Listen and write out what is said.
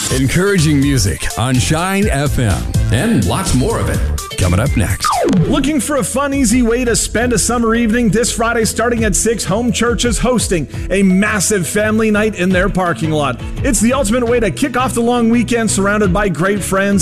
Encouraging music on Shine FM. And lots more of it coming up next. Looking for a fun, easy way to spend a summer evening? This Friday starting at 6, Home Church is hosting a massive family night in their parking lot. It's the ultimate way to kick off the long weekend surrounded by great friends